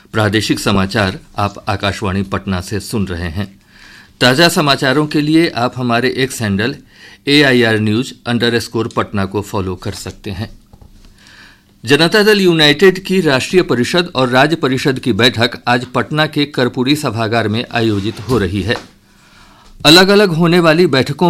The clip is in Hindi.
प्रादेशिक समाचार आप आकाशवाणी पटना से सुन रहे हैं। ताज़ा समाचारों के लिए आप हमारे एक्स हैंडल AIRnews_पटना को फॉलो कर सकते हैं। जनता दल यूनाइटेड की राष्ट्रीय परिषद और राज्य परिषद की बैठक आज पटना के कर्पूरी सभागार में आयोजित हो रही है। अलग अलग होने वाली बैठकों